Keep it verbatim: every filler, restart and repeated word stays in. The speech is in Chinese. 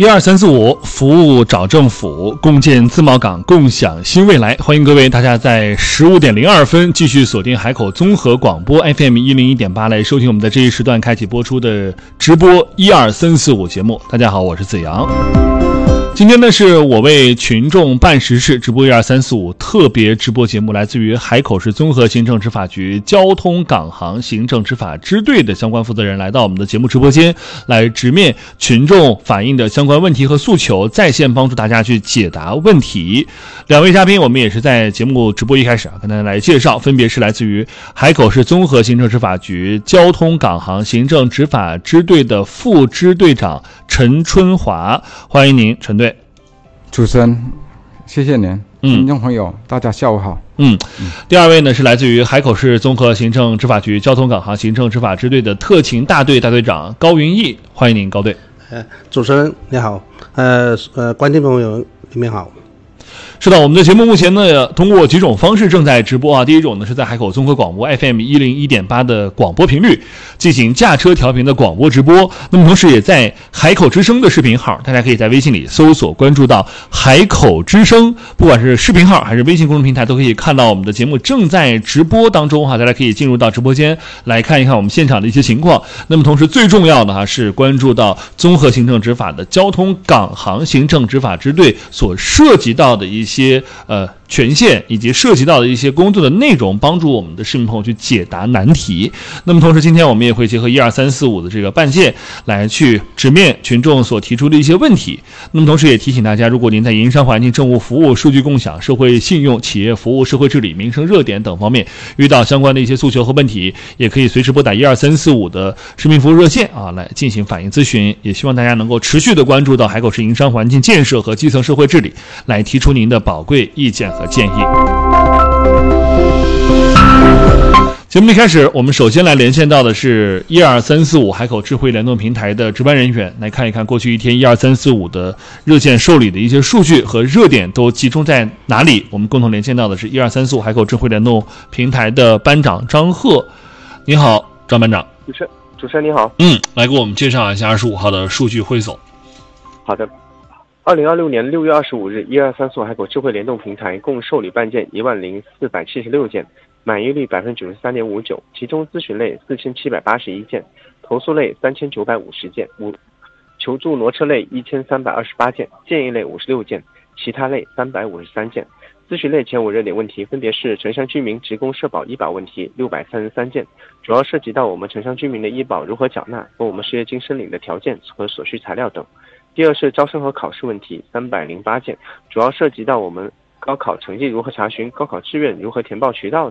一二三四五，服务找政府，共建自贸港，共享新未来。欢迎各位大家在十五点零二分继续锁定海口综合广播 F M 一零一点八来收听我们的这一时段开启播出的直播一二三四五节目。大家好，我是子阳。今天呢，是我为群众办实事直播一二三四五特别直播节目，来自于海口市综合行政执法局交通港行行政执法支队的相关负责人来到我们的节目直播间，来直面群众反映的相关问题和诉求，在线帮助大家去解答问题。两位嘉宾我们也是在节目直播一开始啊，跟大家来介绍，分别是来自于海口市综合行政执法局交通港行行政执法支队的副支队长陈春华，欢迎您，陈队。 主持人，谢谢您。嗯，听众朋友，大家下午好。 嗯，第二位呢是来自于海口市综合行政执法局交通港行行政执法支队的特勤大队大队长高云逸，欢迎您，高队。 呃，主持人你好，呃呃，观众朋友你们好。 是的，我们的节目目前呢通过几种方式正在直播啊。第一种呢是在海口综合广播 F M 一零一点八的广播频率进行驾车调频的广播直播，那么同时也在海口之声的视频号，大家可以在微信里搜索关注到海口之声，不管是视频号还是微信公众平台都可以看到我们的节目正在直播当中哈，大家可以进入到直播间来看一看我们现场的一些情况。那么同时最重要的哈是关注到综合行政执法的交通港行行政执法支队所涉及到的一些一些呃权限以及涉及到的一些工作的内容，帮助我们的市民朋友去解答难题。那么同时今天我们也会结合一二三四五的这个办件来去直面群众所提出的一些问题。那么同时也提醒大家，如果您在营商环境、政务服务、数据共享、社会信用、企业服务、社会治理、民生热点等方面遇到相关的一些诉求和问题，也可以随时拨打一二三四五的市民服务热线啊来进行反映咨询。也希望大家能够持续的关注到海口市营商环境建设和基层社会治理，来提出您的宝贵意见和建议。节目一开始，我们首先来连线到的是一二三四五海口智慧联动平台的值班人员，来看一看过去一天一二三四五的热线受理的一些数据和热点都集中在哪里。我们共同连线到的是一二三四五海口智慧联动平台的班长张贺。你好，张班长。 主持人，主持人你好。 嗯，来给我们介绍一下二十五号的数据汇总。 好的。二零二六年六月二十五日，一二三四五海口智慧联动平台共受理办件一万零四百七十六件，满意率百分之九十三点五九，其中咨询类四千七百八十一件，投诉类三千九百五十件，五求助挪车类一千三百二十八件，建议类五十六件，其他类三百五十三件。咨询类前五热点问题分别是城乡居民职工社保医保问题六百三十三件，主要涉及到我们城乡居民的医保如何缴纳和我们失业金申领的条件和所需材料等。第二是招生和考试问题三百零八件，主要涉及到我们高考成绩如何查询、高考志愿如何填报渠道